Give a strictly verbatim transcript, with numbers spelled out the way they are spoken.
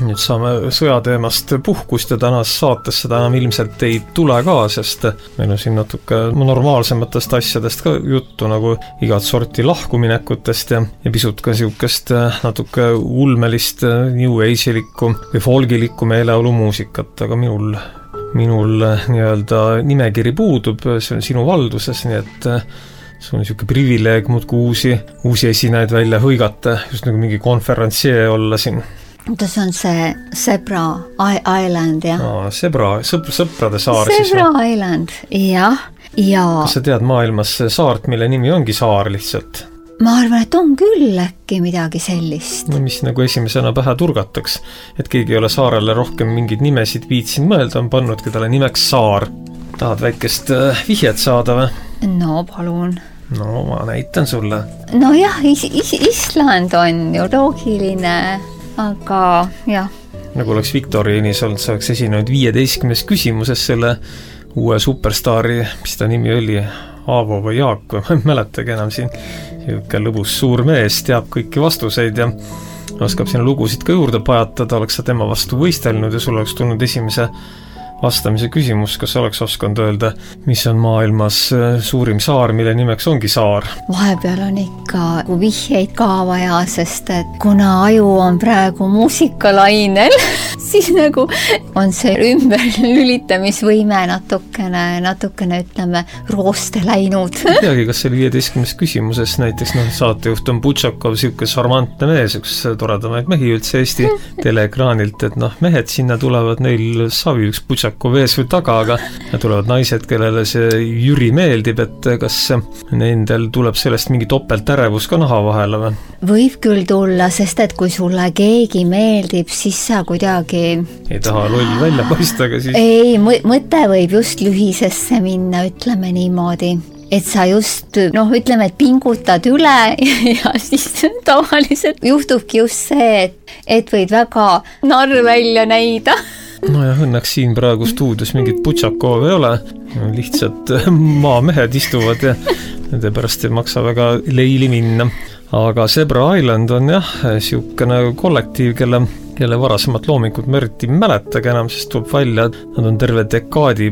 nüüd saame sõjateemast puhkust ja tänas saates seda enam ilmselt ei tule ka, sest meil on siin natuke normaalsematest asjadest ka juttu, nagu igat sorti lahkuminekutest ja, ja pisut ka siukest natuke ulmelist new age'ilikku või folgilikku meeleolu muusikat, aga minul minul nii-öelda nimekiri puudub, see on sinu valduses, nii et see on niisugune privileeg muudku uusi, uusi esinejaid välja hõigata, just nagu mingi konferentsee olla siin. See on see Zebra Island, jah? No, Zebra, sõpr, sõprade saar. Zebra siis, Island, jah. Ja... Kas sa tead maailmas saart, mille nimi ongi saar lihtsalt? Ma arvan, et on küll äkki midagi sellist. No mis nagu esimesena pähe turgataks, et keegi ei ole saarele rohkem mingid nimesid viitsin mõelda, on pannudki talle nimeks saar. Tahad väikest vihjet saada või? No, palun. No, ma näitan sulle. No jah, is- is- Island on ju loogiline, aga jah. Nagu oleks Viktoriinis olnud, sa oleks esinenud viieteistkümnes küsimuses selle uue superstaari, mis ta nimi oli, Aavo või Jaak, või ma ei mäletagi enam siin. Jõuke lõbus suur mees, teab kõiki vastuseid ja oskab sinna lugusid ka juurde pajatada, oleks sa tema vastu võistelnud ja sul oleks tulnud esimese vastamise küsimus, kas oleks oskanud öelda, mis on maailmas suurim saar, mille nimeks ongi saar? Vahepeal on ikka vihjeid ka vaja, sest et kuna aju on praegu muusikalainel, siis nagu on see ümberlülitamisvõime natukene, natukene ütleme rooste läinud. Ei teagi, kas see viieteistkümnes küsimuses näiteks no, saatejuht on Butšakov, siuke sarmantne mees, üks toredamaid mehi üldse Eesti teleekraanilt, et noh, mehed sinna tulevad, neil savi üks Butšakov vees või taga, aga tulevad naised, kellele see Jüri meeldib, et kas nendel tuleb sellest mingi topeltärevus ka naha vahele või? Võib küll tulla, sest et kui sulle keegi meeldib, siis sa kuidagi ei taha loll välja paista, aga siis ei, mõte võib just lühisesse minna, ütleme niimoodi. Et sa just, noh, ütleme, et pingutad üle ja siis tavaliselt juhtubki just see, et, et võid väga narr välja näida. No ja õnneks siin praegu stuudios mingit Butšakov ei ole, lihtsalt maamehed istuvad ja nende pärast ei maksa väga leili minna. Aga Zebra Island on jah, siukene kollektiiv, kelle, kelle varasemat loomingut ma eriti mäletagi enam, sest tuleb välja, nad on terve dekaadi